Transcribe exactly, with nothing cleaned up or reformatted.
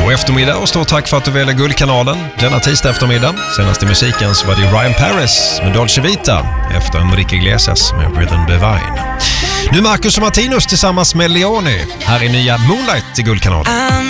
God eftermiddag och stort tack för att du väljer Guldkanalen denna tisdag eftermiddag. Senast i musiken så var det Ryan Paris med Dolce Vita efter Enrique Iglesias med Rhythm Divine. Nu Marcus och Martinus tillsammans med Leone. Här är nya Moonlight i Guldkanalen.